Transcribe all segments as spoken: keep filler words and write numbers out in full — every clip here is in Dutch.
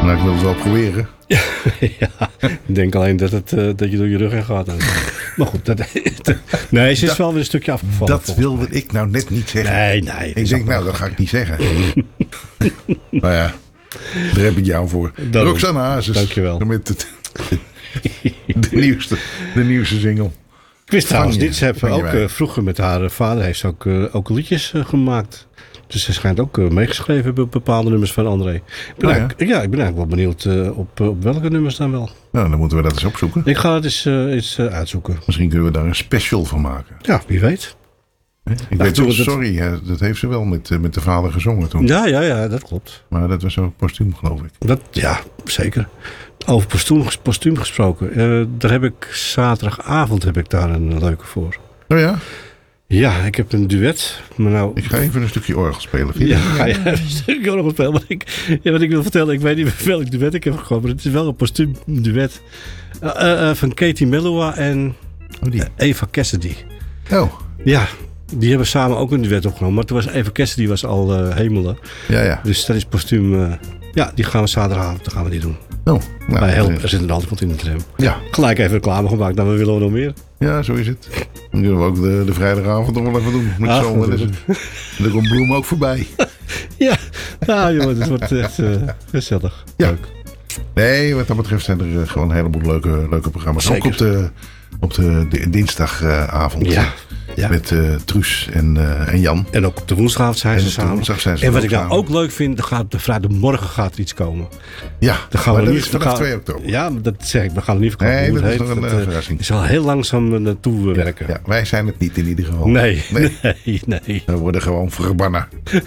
Nou, ik wil het wel proberen. Ja, ik denk alleen dat, het, uh, dat je door je rug heen gaat. Maar goed, dat, nee, ze is dat, wel weer een stukje afgevallen. Dat wilde mij. ik nou net niet zeggen. Nee, nee. Ik denk, nou, dat ga ik niet zeggen. Maar ja, daar heb ik jou voor. Daarom. Roxanne Hazes. Dankjewel. Met het, de, nieuwste, de nieuwste single. Ik wist trouwens niet, ze hebben ook uh, vroeger met haar vader heeft ze ook, uh, ook liedjes uh, gemaakt. Dus ze schijnt ook uh, meegeschreven op bepaalde nummers van André. Ik ben, oh, ja? ja, ik ben eigenlijk wel benieuwd uh, op, uh, op welke nummers dan wel. Nou, dan moeten we dat eens opzoeken. Ik ga het eens, uh, eens uh, uitzoeken. Misschien kunnen we daar een special van maken. Ja, wie weet. Ik ja, weet wel, sorry, dat... dat heeft ze wel met, uh, met de vader gezongen toen. Ja, ja, ja, dat klopt. Maar dat was zo postuum, geloof ik. Dat, ja, zeker. Over postuum, postuum gesproken. Uh, daar heb ik zaterdagavond heb ik daar een leuke voor. Oh ja? Ja, ik heb een duet. Maar nou... Ik ga even een stukje orgel spelen. Ja, ga je een stukje orgel spelen. Maar ik, ja, wat ik wil vertellen, ik weet niet welk duet ik heb gekomen. Maar het is wel een postuum duet. Uh, uh, van Katie Melua en oh, die. Eva Cassidy. Oh. Ja, die hebben samen ook een duet opgenomen. Maar toen was Eva Cassidy was al uh, hemelen. Ja, ja. Dus dat is postuum. Uh, ja, die gaan we zaterdagavond dan gaan we die doen. Oh, nou, Bij Help, er zit een antwoord in de tram. Ja. Gelijk even reclame gemaakt. Nou, we willen we nog meer. Ja, zo is het. Dan kunnen we ook de, de vrijdagavond nog wel even doen. Met Ach, zo'n en dan komt Bloem ook voorbij. Ja, nou jongen, het wordt echt uh, gezellig. Ja. Leuk. Nee, wat dat betreft zijn er uh, gewoon een heleboel leuke, leuke programma's. Zeker. Ook op de, op de, de dinsdagavond. Uh, ja. Ja. Met uh, Truus en, uh, en Jan. En ook op de woensdagavond zijn ze samen. Zijn ze en wat ik nou samen. ook leuk vind, dan gaat de vrijdagmorgen gaat er iets komen. Ja, dan gaan maar we dat niet, is vanaf gaan, twee oktober. Ja, dat zeg ik. We gaan er niet verkopen. Nee, dat is heet, nog een dat, uh, verrassing. Het is al heel langzaam naartoe ja, werken. Ja, wij zijn het niet in ieder geval. Nee, nee, nee. nee. We worden gewoon verbannen.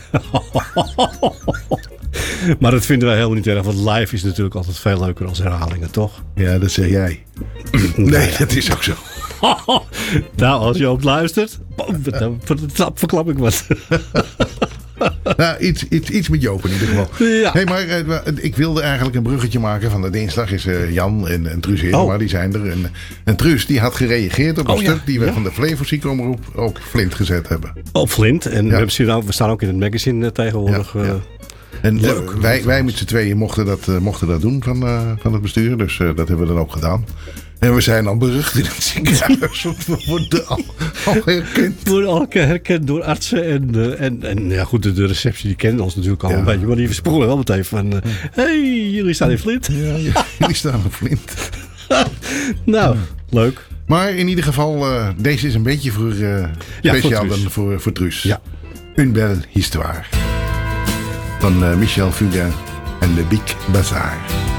Maar dat vinden wij helemaal niet erg. Want live is natuurlijk altijd veel leuker als herhalingen, toch? Ja, dat zeg jij. Nee, dat is ook zo. Nou, als je ook luistert, dan verklap ik wat. Nou, iets, iets, iets met Joop in ieder geval. Ja. Hey, maar uh, ik wilde eigenlijk een bruggetje maken. Van de dinsdag is uh, Jan en, en Truus Heerma, oh. die zijn er. En, en Truus die had gereageerd op een oh, stuk ja. die we ja. van de Flevo-omroep op Flint gezet hebben. Op Flint. En ja. we, hebben, we staan ook in het magazine uh, tegenwoordig. Ja, ja. En leuk. Uh, wij, wij met z'n tweeën mochten dat, uh, mochten dat doen van, uh, van het bestuur. Dus uh, dat hebben we dan ook gedaan. En we zijn al berucht in het ziekenhuis. We worden al, al herkend. We worden al herkend door artsen. En, uh, en, en ja, goed, de, de receptie die kennen ons natuurlijk al ja. een beetje. Maar die versprongen wel meteen van... Hé, uh, hey, jullie staan in Flint. Ja, ja jullie staan in Flint. Nou, leuk. Maar in ieder geval, uh, deze is een beetje voor uh, ja, speciaal voor dan voor, voor Truus. Ja. Une belle histoire. Van uh, Michel Fugain en Le Big Bazaar.